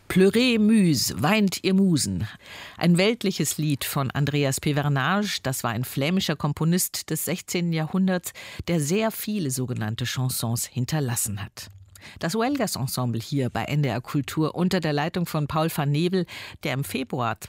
Pleurez Muse, weint ihr Musen. Ein weltliches Lied von Andreas Pevernage, das war ein flämischer Komponist des 16. Jahrhunderts, der sehr viele sogenannte Chansons hinterlassen hat. Das Huelgas Ensemble hier bei NDR Kultur unter der Leitung von Paul van Nevel, der im Februar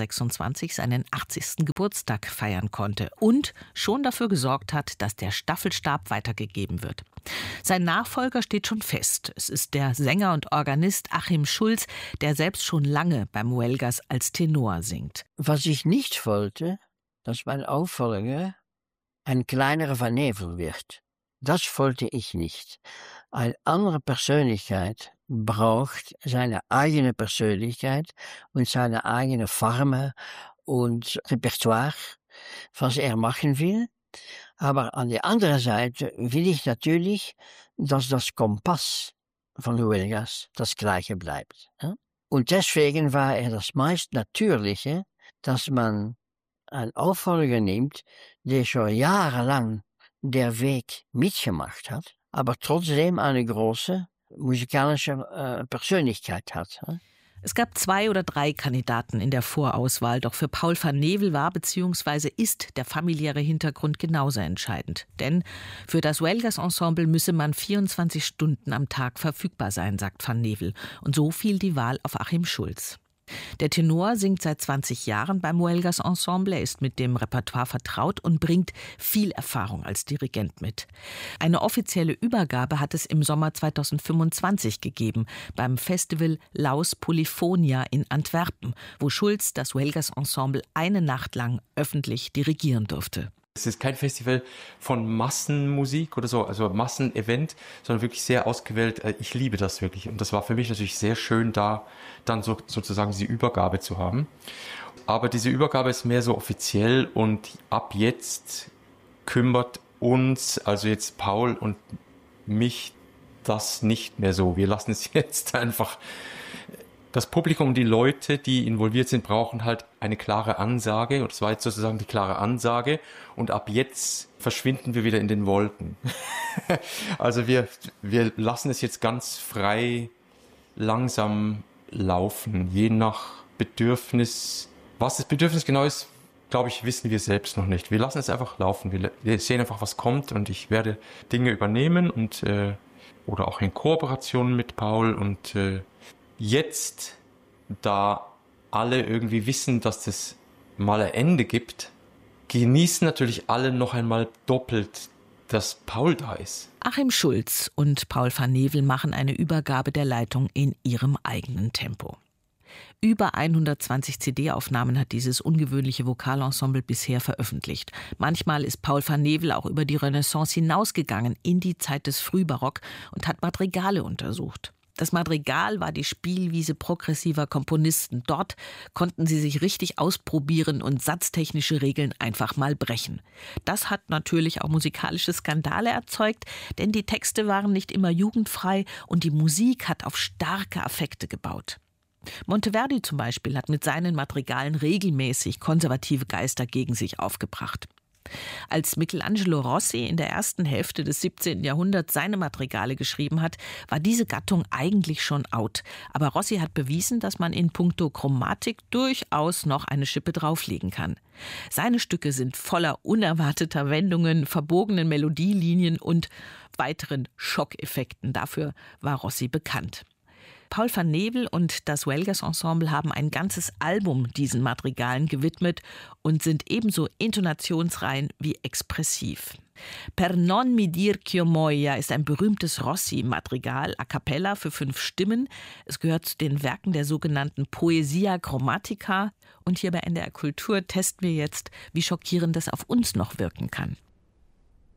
2026 seinen 80. Geburtstag feiern konnte und schon dafür gesorgt hat, dass der Staffelstab weitergegeben wird. Sein Nachfolger steht schon fest. Es ist der Sänger und Organist Achim Schulz, der selbst schon lange beim Huelgas als Tenor singt. Was ich nicht wollte, dass mein Auffolger ein kleinerer Van Nevel wird. Das wollte ich nicht. Eine andere Persönlichkeit braucht seine eigene Persönlichkeit und seine eigene Form und Repertoire, was er machen will. Aber an der anderen Seite will ich natürlich, dass das Kompass von Huelgas das gleiche bleibt. Und deswegen war er das meist Natürliche, dass man einen Auffolger nimmt, der schon jahrelang der Weg mitgemacht hat, aber trotzdem eine große musikalische Persönlichkeit hat. Es gab 2 oder 3 Kandidaten in der Vorauswahl, doch für Paul van Nevel war bzw. ist der familiäre Hintergrund genauso entscheidend. Denn für das Huelgas Ensemble müsse man 24 Stunden am Tag verfügbar sein, sagt van Nevel. Und so fiel die Wahl auf Achim Schulz. Der Tenor singt seit 20 Jahren beim Huelgas Ensemble, er ist mit dem Repertoire vertraut und bringt viel Erfahrung als Dirigent mit. Eine offizielle Übergabe hat es im Sommer 2025 gegeben, beim Festival Laus Polyphonia in Antwerpen, wo Schulz das Huelgas Ensemble eine Nacht lang öffentlich dirigieren durfte. Es ist kein Festival von Massenmusik oder so, also Massenevent, sondern wirklich sehr ausgewählt. Ich liebe das wirklich. Und das war für mich natürlich sehr schön, da dann sozusagen die Übergabe zu haben. Aber diese Übergabe ist mehr so offiziell und ab jetzt kümmert uns, also jetzt Paul und mich, das nicht mehr so. Wir lassen es jetzt einfach. Das Publikum, die Leute, die involviert sind, brauchen halt eine klare Ansage. Und das war jetzt sozusagen die klare Ansage. Und ab jetzt verschwinden wir wieder in den Wolken. Also wir lassen es jetzt ganz frei langsam laufen, je nach Bedürfnis. Was das Bedürfnis genau ist, glaube ich, wissen wir selbst noch nicht. Wir lassen es einfach laufen. Wir sehen einfach, was kommt. Und ich werde Dinge übernehmen und oder auch in Kooperation mit Paul und jetzt, da alle irgendwie wissen, dass das mal ein Ende gibt, genießen natürlich alle noch einmal doppelt, dass Paul da ist. Achim Schulz und Paul van Nevel machen eine Übergabe der Leitung in ihrem eigenen Tempo. Über 120 CD-Aufnahmen hat dieses ungewöhnliche Vokalensemble bisher veröffentlicht. Manchmal ist Paul van Nevel auch über die Renaissance hinausgegangen, in die Zeit des Frühbarock und hat Madrigale untersucht. Das Madrigal war die Spielwiese progressiver Komponisten. Dort konnten sie sich richtig ausprobieren und satztechnische Regeln einfach mal brechen. Das hat natürlich auch musikalische Skandale erzeugt, denn die Texte waren nicht immer jugendfrei und die Musik hat auf starke Affekte gebaut. Monteverdi zum Beispiel hat mit seinen Madrigalen regelmäßig konservative Geister gegen sich aufgebracht. Als Michelangelo Rossi in der ersten Hälfte des 17. Jahrhunderts seine Madrigale geschrieben hat, war diese Gattung eigentlich schon out. Aber Rossi hat bewiesen, dass man in puncto Chromatik durchaus noch eine Schippe drauflegen kann. Seine Stücke sind voller unerwarteter Wendungen, verbogenen Melodielinien und weiteren Schockeffekten. Dafür war Rossi bekannt. Paul van Nevel und das Huelgas Ensemble haben ein ganzes Album diesen Madrigalen gewidmet und sind ebenso intonationsrein wie expressiv. Per non mi dir ch'io muoia ist ein berühmtes Rossi-Madrigal a cappella für 5 Stimmen. Es gehört zu den Werken der sogenannten Poesia Chromatica. Und hier bei NDR Kultur testen wir jetzt, wie schockierend das auf uns noch wirken kann.